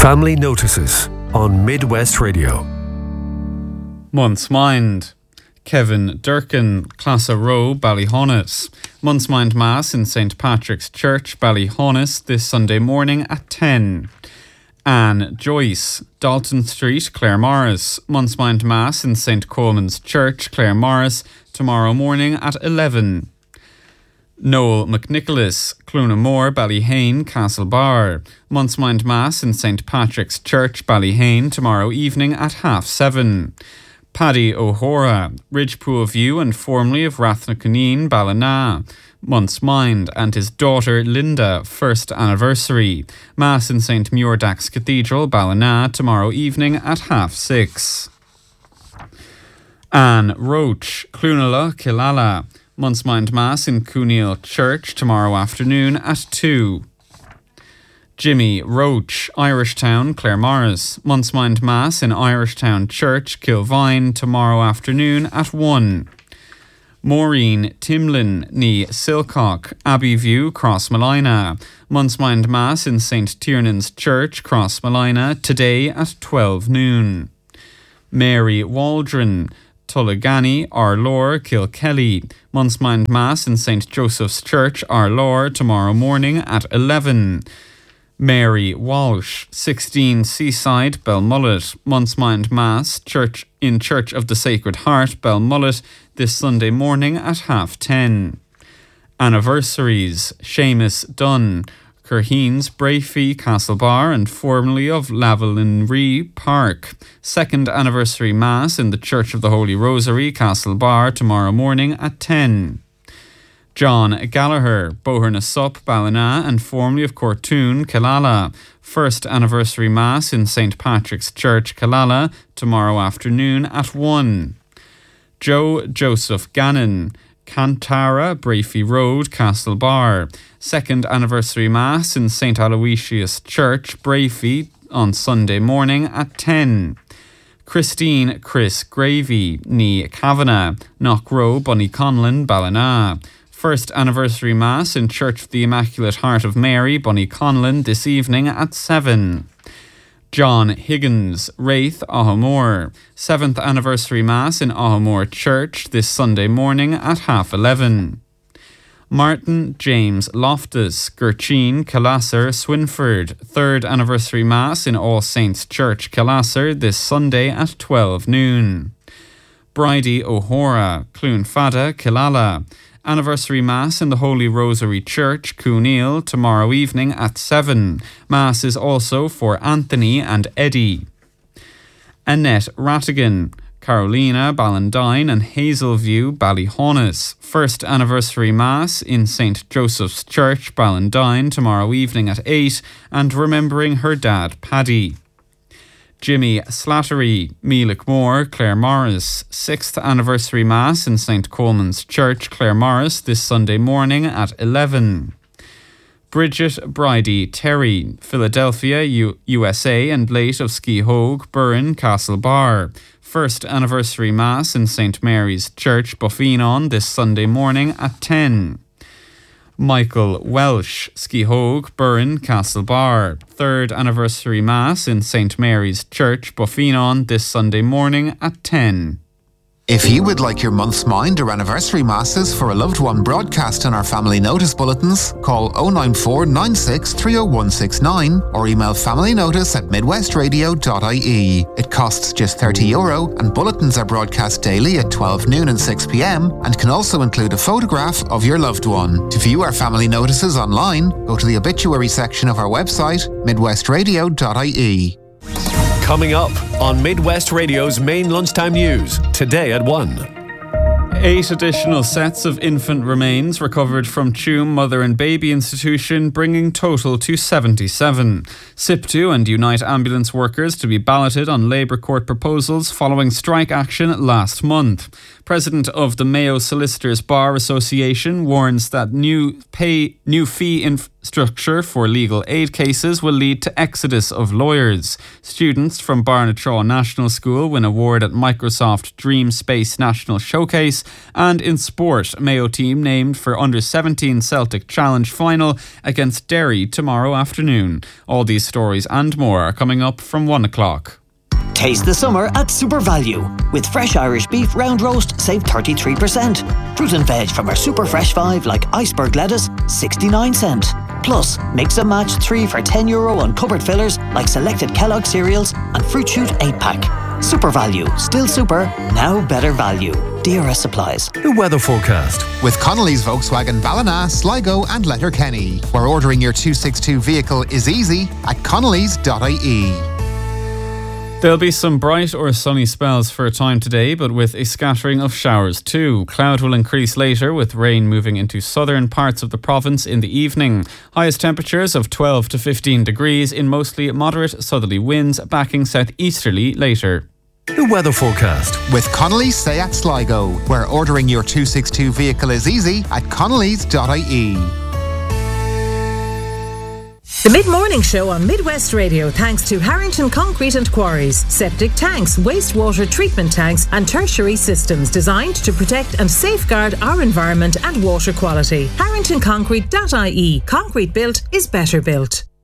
Family Notices on Midwest Radio. Month's Mind. Kevin Durkin, Classa Row, Ballyhonus. Month's Mind Mass in St. Patrick's Church, Ballyhonus, this Sunday morning at 10. Anne Joyce, Dalton Street, Claremorris. Month's Mind Mass in St. Coleman's Church, Claremorris, tomorrow morning at 11. Noel McNicholas, Clunamore, Ballyhane, Castlebar. Month's Mind Mass in St. Patrick's Church, Ballyhane, tomorrow evening at 7:30. Paddy O'Hora, Ridgepool View and formerly of Rathnaconeen, Ballina. Month's Mind and his daughter Linda, first anniversary. Mass in St. Muirdax Cathedral, Ballina, tomorrow evening at 6:30. Anne Roach, Clunala, Killala. Month's Mind Mass in Cooneal Church tomorrow afternoon at 2. Jimmy Roach, Irishtown, Claremorris. Month's Mind Mass in Irishtown Church, Kilvine, tomorrow afternoon at 1. Maureen Timlin, ní Silcock, Abbeyview, Crossmolina. Month's Mind Mass in St. Tiernan's Church, Crossmolina, today at 12 noon. Mary Waldron, Tullagany, Arlor, Kilkelly. Month's Mind Mass in St. Joseph's Church, Arlor, tomorrow morning at 11. Mary Walsh, 16 Seaside, Belmullet. Month's Mind Mass Church of the Sacred Heart, Belmullet, this Sunday morning at 10:30. Anniversaries: Seamus Dunn, Curheens, Brafey, Castlebar and formerly of Lavalin Park. Second anniversary Mass in the Church of the Holy Rosary, Castlebar, tomorrow morning at 10. John Gallagher, Boherna-Sup, Ballina and formerly of Cortoon, Killala. First anniversary Mass in St. Patrick's Church, Killala, tomorrow afternoon at 1. Joe Joseph Gannon, Cantara, Brafey Road, Castlebar. Second anniversary Mass in St. Aloysius Church, Brafey, on Sunday morning at 10. Christine Chris Gravy, ní Kavanagh, Knockrow, Bunnyconlin, Ballina. First anniversary Mass in Church of the Immaculate Heart of Mary, Bunnyconlin, this evening at 7. John Higgins, Wraith, Ahamore. Seventh anniversary Mass in Ahamore Church this Sunday morning at 11:30. Martin James Loftus, Gurcheen, Killasser, Swinford. Third anniversary Mass in All Saints Church, Killasser, this Sunday at 12 noon. Bridie O'Hora, Cloonfada, Killala. Anniversary Mass in the Holy Rosary Church, Cooneal, tomorrow evening at 7. Mass is also for Anthony and Eddie. Annette Rattigan, Carolina, Ballandine and Hazelview, Ballyhonus. First anniversary Mass in St. Joseph's Church, Ballandine, tomorrow evening at 8, and remembering her dad, Paddy. Jimmy Slattery, Mealickmore, Claremorris. Sixth anniversary Mass in St. Coleman's Church, Claremorris, this Sunday morning at 11. Bridget Bridie Terry, Philadelphia, USA and late of Skihogue, Burren, Castlebar. First anniversary Mass in St. Mary's Church, Buffenon, this Sunday morning at 10. Michael Welsh, Skihogue, Burren, Castlebar. Third anniversary Mass in St. Mary's Church, Buffenon, this Sunday morning at 10. If you would like your month's mind or anniversary masses for a loved one broadcast on our family notice bulletins, call 094 96 30169 or email familynotice@midwestradio.ie. It costs just €30 and bulletins are broadcast daily at 12 noon and 6 p.m. and can also include a photograph of your loved one. To view our family notices online, go to the obituary section of our website, midwestradio.ie. Coming up on Midwest Radio's main lunchtime news, today at 1. 8 additional sets of infant remains recovered from Tuam Mother and Baby Institution, bringing total to 77. SIPTU and Unite ambulance workers to be balloted on Labour Court proposals following strike action last month. President of the Mayo Solicitors Bar Association warns that new fee structure for legal aid cases will lead to exodus of lawyers. Students from Barnatraw National School win award at Microsoft Dream Space National Showcase. And in sport, Mayo team named for Under-17 Celtic Challenge final against Derry tomorrow afternoon. All these stories and more are coming up from 1 o'clock. Taste the summer at Super Value. With fresh Irish beef round roast, save 33%. Fruit and veg from our Super Fresh 5 like iceberg lettuce, 69 cent. Plus, mix and match 3 for €10 on cupboard fillers like selected Kellogg cereals and Fruit Shoot 8-pack. Super Value, still super, now better value. DRS supplies. The weather forecast. With Connolly's Volkswagen Ballina, Sligo and Letterkenny, where ordering your 262 vehicle is easy at connellys.ie. There'll be some bright or sunny spells for a time today, but with a scattering of showers too. Cloud will increase later, with rain moving into southern parts of the province in the evening. Highest temperatures of 12 to 15 degrees in mostly moderate southerly winds, backing southeasterly later. The weather forecast. With Connolly's Seat Sligo, where ordering your 262 vehicle is easy at connellys.ie. The Mid-Morning Show on Midwest Radio thanks to Harrington Concrete and Quarries. Septic tanks, wastewater treatment tanks and tertiary systems designed to protect and safeguard our environment and water quality. HarringtonConcrete.ie. Concrete built is better built.